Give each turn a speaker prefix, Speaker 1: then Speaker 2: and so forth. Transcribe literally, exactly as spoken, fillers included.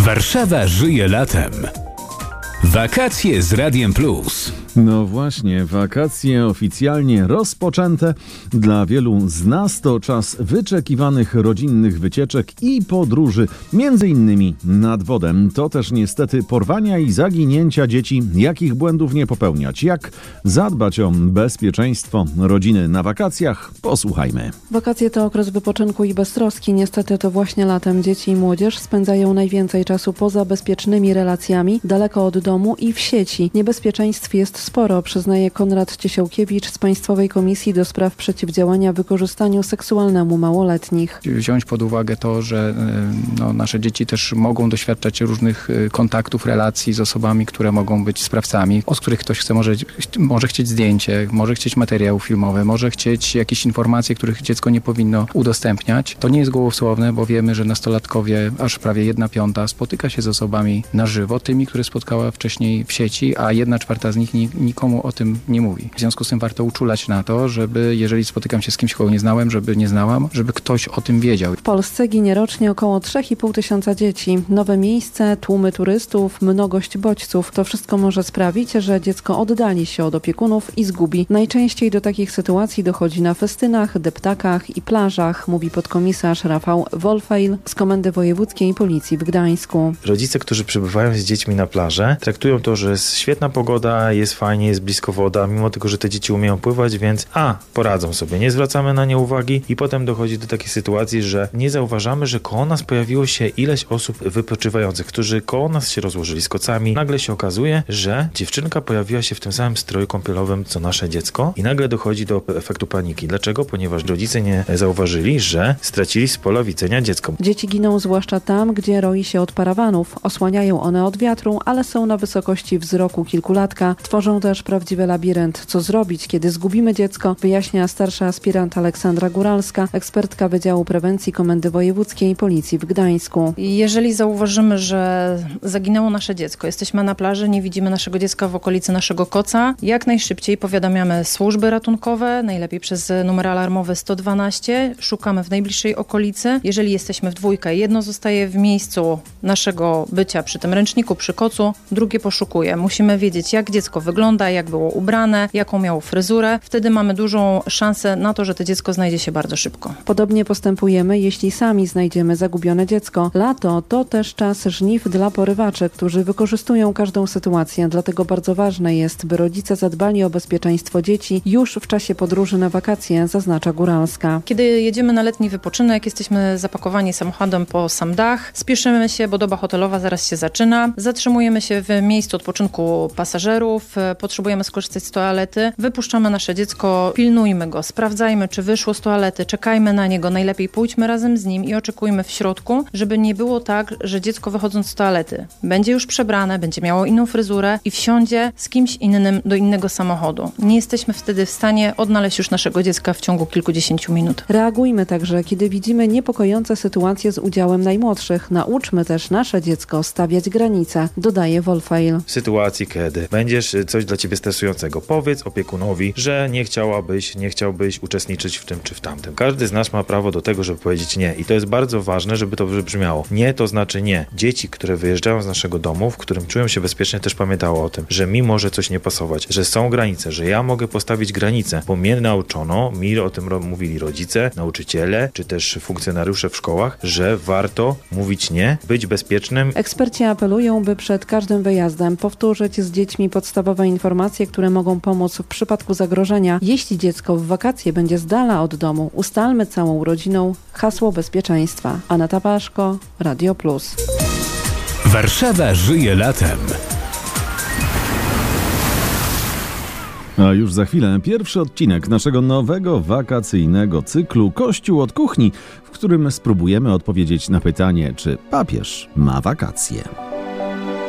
Speaker 1: Warszawa żyje latem. Wakacje z Radiem Plus.
Speaker 2: No właśnie, wakacje oficjalnie rozpoczęte. Dla wielu z nas to czas wyczekiwanych rodzinnych wycieczek i podróży, między innymi nad wodę. To też niestety porwania i zaginięcia dzieci. Jakich błędów nie popełniać? Jak zadbać o bezpieczeństwo rodziny na wakacjach? Posłuchajmy.
Speaker 3: Wakacje to okres wypoczynku i beztroski. Niestety to właśnie latem dzieci i młodzież spędzają najwięcej czasu poza bezpiecznymi relacjami, daleko od domu i w sieci. Niebezpieczeństw jest sporo, przyznaje Konrad Ciesiałkiewicz z Państwowej Komisji do Spraw Przeciwdziałania Wykorzystaniu Seksualnemu Małoletnich.
Speaker 4: Wziąć pod uwagę to, że no, nasze dzieci też mogą doświadczać różnych kontaktów, relacji z osobami, które mogą być sprawcami, od których ktoś chce, może, może chcieć zdjęcie, może chcieć materiał filmowy, może chcieć jakieś informacje, których dziecko nie powinno udostępniać. To nie jest gołosłowne, bo wiemy, że nastolatkowie, aż prawie jedna piąta, spotyka się z osobami na żywo, tymi, które spotkała wcześniej w sieci, a jedna czwarta z nich nie, nikomu o tym nie mówi. W związku z tym warto uczulać na to, żeby, jeżeli spotykam się z kimś, kogo nie znałem, żeby nie znałam, żeby ktoś o tym wiedział.
Speaker 3: W Polsce ginie rocznie około trzy i pół tysiąca dzieci. Nowe miejsce, tłumy turystów, mnogość bodźców. To wszystko może sprawić, że dziecko oddali się od opiekunów i zgubi. Najczęściej do takich sytuacji dochodzi na festynach, deptakach i plażach, mówi podkomisarz Rafał Wolfeil z Komendy Wojewódzkiej Policji w Gdańsku.
Speaker 5: Rodzice, którzy przybywają z dziećmi na plażę, traktują to, że jest świetna pogoda, jest fajnie, jest blisko woda, mimo tego, że te dzieci umieją pływać, więc a, poradzą sobie, nie zwracamy na nie uwagi i potem dochodzi do takiej sytuacji, że nie zauważamy, że koło nas pojawiło się ileś osób wypoczywających, którzy koło nas się rozłożyli z kocami. Nagle się okazuje, że dziewczynka pojawiła się w tym samym stroju kąpielowym, co nasze dziecko i nagle dochodzi do efektu paniki. Dlaczego? Ponieważ rodzice nie zauważyli, że stracili z pola widzenia dziecko.
Speaker 3: Dzieci giną zwłaszcza tam, gdzie roi się od parawanów. Osłaniają one od wiatru, ale są na wysokości wzroku kilkulatka. Tworzą też prawdziwy labirynt. Co zrobić, kiedy zgubimy dziecko? Wyjaśnia starsza aspirant Aleksandra Góralska, ekspertka Wydziału Prewencji Komendy Wojewódzkiej Policji w Gdańsku.
Speaker 6: Jeżeli zauważymy, że zaginęło nasze dziecko, jesteśmy na plaży, nie widzimy naszego dziecka w okolicy naszego koca, jak najszybciej powiadamiamy służby ratunkowe, najlepiej przez numer alarmowy sto dwanaście, szukamy w najbliższej okolicy. Jeżeli jesteśmy w dwójkę, jedno zostaje w miejscu naszego bycia przy tym ręczniku, przy kocu, drugie poszukuje. Musimy wiedzieć, jak dziecko wygląda, jak było ubrane, jaką miało fryzurę. Wtedy mamy dużą szansę na to, że to dziecko znajdzie się bardzo szybko.
Speaker 3: Podobnie postępujemy, jeśli sami znajdziemy zagubione dziecko. Lato to też czas żniw dla porywaczy, którzy wykorzystują każdą sytuację. Dlatego bardzo ważne jest, by rodzice zadbali o bezpieczeństwo dzieci już w czasie podróży na wakacje, zaznacza Góralska.
Speaker 6: Kiedy jedziemy na letni wypoczynek, jesteśmy zapakowani samochodem po sam dach, spieszymy się, bo doba hotelowa zaraz się zaczyna. Zatrzymujemy się w miejscu odpoczynku pasażerów, potrzebujemy skorzystać z toalety, wypuszczamy nasze dziecko, pilnujmy go, sprawdzajmy, czy wyszło z toalety, czekajmy na niego, najlepiej pójdźmy razem z nim i oczekujmy w środku, żeby nie było tak, że dziecko wychodząc z toalety będzie już przebrane, będzie miało inną fryzurę i wsiądzie z kimś innym do innego samochodu. Nie jesteśmy wtedy w stanie odnaleźć już naszego dziecka w ciągu kilkudziesięciu minut.
Speaker 3: Reagujmy także, kiedy widzimy niepokojące sytuacje z udziałem najmłodszych. Nauczmy też nasze dziecko stawiać granice, dodaje Wolfeil.
Speaker 5: W sytuacji, kiedy będziesz coś dla ciebie stresującego, powiedz opiekunowi, że nie chciałabyś, nie chciałbyś uczestniczyć w tym czy w tamtym. Każdy z nas ma prawo do tego, żeby powiedzieć nie i to jest bardzo ważne, żeby to wybrzmiało. Nie to znaczy nie. Dzieci, które wyjeżdżają z naszego domu, w którym czują się bezpiecznie, też pamiętało o tym, że mi może coś nie pasować, że są granice, że ja mogę postawić granice, bo mnie nauczono, mi o tym mówili rodzice, nauczyciele, czy też funkcjonariusze w szkołach, że warto mówić nie, być bezpiecznym.
Speaker 3: Eksperci apelują, by przed każdym wyjazdem powtórzyć z dziećmi podstawowe informacje, które mogą pomóc w przypadku zagrożenia. Jeśli dziecko w wakacje będzie z dala od domu, ustalmy całą rodziną hasło bezpieczeństwa. Aneta Paszko, Radio Plus.
Speaker 1: Warszawa żyje latem.
Speaker 2: A już za chwilę pierwszy odcinek naszego nowego wakacyjnego cyklu Kościół od kuchni, w którym spróbujemy odpowiedzieć na pytanie, czy papież ma wakacje.